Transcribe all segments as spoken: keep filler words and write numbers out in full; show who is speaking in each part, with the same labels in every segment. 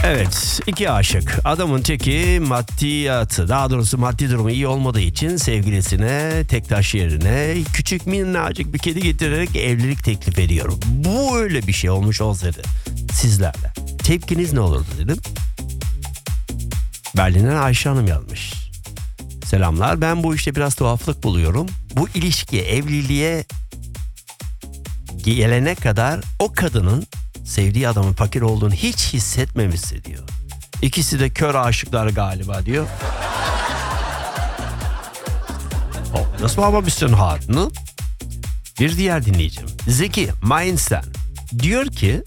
Speaker 1: Evet, iki aşık. Adamın teki maddiyatı, daha doğrusu maddi durumu iyi olmadığı için sevgilisine tek taş yerine küçük minnacık bir kedi getirerek evlilik teklif ediyor. Bu öyle bir şey olmuş olsaydı sizlerle tepkiniz ne olurdu dedim. Berlin'den Ayşe Hanım yazmış. Selamlar, ben bu işte biraz tuhaflık buluyorum. Bu ilişki evliliğe gelene kadar o kadının sevdiği adamın fakir olduğunu hiç hissetmemişti diyor. İkisi de kör aşıklar galiba diyor. Oh, das war aber ein bisschen hart, ne? Bir diğer dinleyicim Zeki Mainz'ten diyor ki,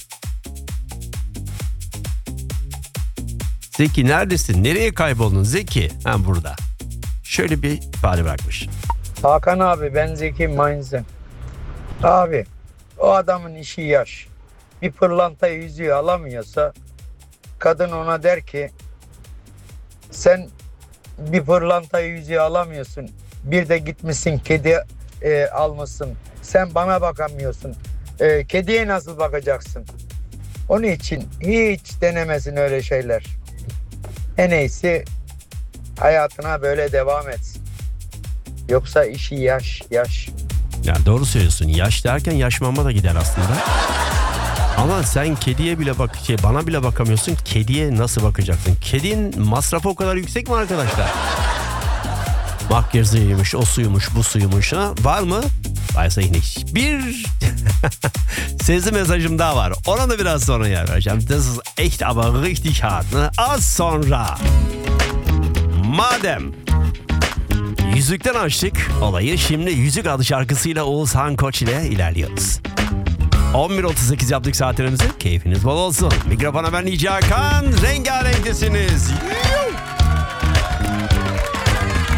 Speaker 1: Zeki neredesin? Nereye kayboldun Zeki? Ha, burada. Şöyle bir ifade bırakmış.
Speaker 2: Hakan abi, ben Zeki Mainz'den. Abi, o adamın işi yaş. Bir pırlanta yüzüğü alamıyorsa kadın ona der ki, sen bir pırlanta yüzüğü alamıyorsun. Bir de gitmişsin kedi e, almışsın. Sen bana bakamıyorsun. E, kediye nasıl bakacaksın? Onun için hiç denemesin öyle şeyler. En iyisi hayatına böyle devam etsin. Yoksa işi yaş yaş.
Speaker 1: Ya doğru söylüyorsun. Yaş derken yaşlanma da gider aslında. Ama sen kediye bile bak, şey, bana bile bakamıyorsun. Kediye nasıl bakacaksın? Kedinin masrafı o kadar yüksek mi arkadaşlar? Makyajıymış, o suymuş, bu suymuş. Ha? Var mı? Varsa yine bir sesli mesajım daha var. Ona da biraz sonra yer vereceğim. Das ist echt aber richtig hart. Ne? Az sonra. Madem yüzükten açtık olayı, şimdi Yüzük adlı şarkısıyla Oğuzhan Koç ile ilerliyoruz. on bir otuz sekiz yaptık saatlerimizi. Keyfiniz bol olsun. Mikrofona ben Nici Hakan. Rengarenktesiniz.